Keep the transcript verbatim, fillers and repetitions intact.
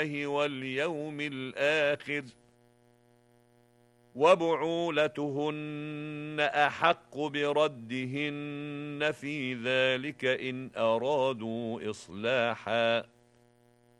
واليوم الآخر وبعولتهن أحق بردهن في ذلك إن أرادوا إصلاحا